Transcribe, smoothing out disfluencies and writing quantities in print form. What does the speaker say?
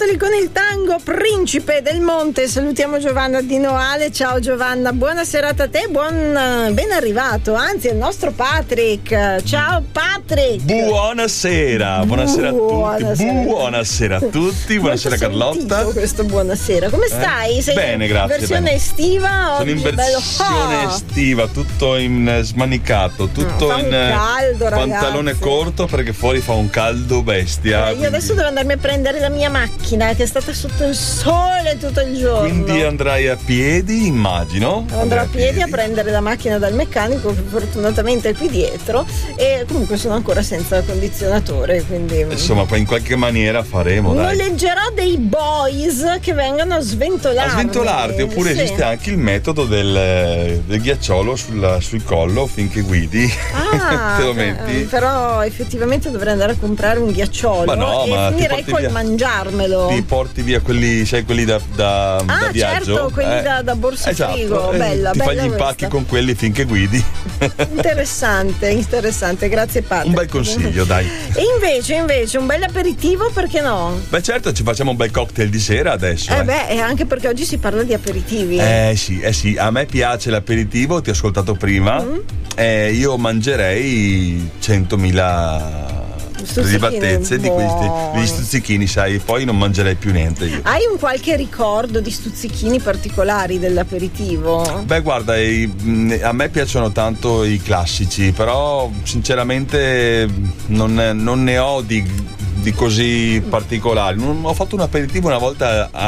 Napoli con il tango Principe del Monte. Salutiamo Giovanna di Noale. Ciao Giovanna, buona serata a te, ben arrivato, anzi è il nostro Patrick. Ciao Patrick. Buonasera, buonasera a tutti. Buonasera a tutti, buonasera Carlotta. Questo buonasera, come stai? Sei bene, grazie. Versione bene. Estiva? Sono in versione estiva, tutto in smanicato, tutto fa in caldo, pantalone ragazzi. corto perché fuori fa un caldo bestia. Io adesso devo andarmi a prendere la mia macchina che è stata sotto il sole tutto il giorno. Quindi andrai a piedi, immagino. Andrò a piedi a prendere la macchina dal meccanico che fortunatamente è qui dietro, e comunque sono ancora senza condizionatore, quindi insomma poi in qualche maniera faremo, dai. noleggerò dei boys che vengano a sventolarmi. A sventolarti, oppure sì. esiste anche il metodo del ghiacciolo sul collo finché guidi. Te lo metti. Però effettivamente dovrei andare a comprare un ghiacciolo, ma no, e ma finirei col mangiarmelo. Ti porti via quelli, sai, quelli da viaggio. Certo, quelli da borsa esatto. frigo. Bella, ti bella fai gli impacchi questa. con quelli finché guidi. Interessante, grazie Patrick. Un bel consiglio, dai. E invece un bel aperitivo, perché no? Beh, certo, ci facciamo un bel cocktail di sera adesso. E anche perché oggi si parla di aperitivi. Sì, a me piace l'aperitivo, ti ho ascoltato prima. Io mangerei 100.000 battezze di degli stuzzichini, sai, poi non mangerei più niente io. Hai un qualche ricordo di stuzzichini particolari dell'aperitivo? Beh, guarda, a me piacciono tanto i classici, però sinceramente non ne ho di così particolari. Ho fatto un aperitivo una volta